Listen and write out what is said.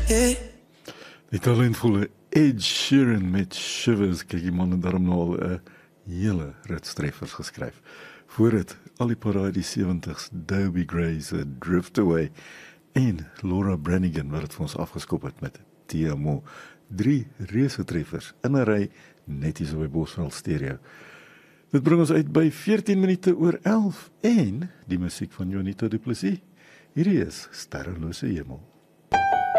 Die talentvolle Ed Sheeran met Shivers, kyk die man het daarom nou al 'n hele rits treffers geskryf. Voor dit, al die parade die 70s, Dobie Gray se Drift Away en Laura Branigan wat het vir ons afgeskop het met TMO. 3 reuse treffers in 'n ry, net hier so by Bosveld Stereo. Dit bring ons uit by 14 minute oor 11 en die musiek van Jonita Du Plessis. Hierdie is Sterrelose Hemel.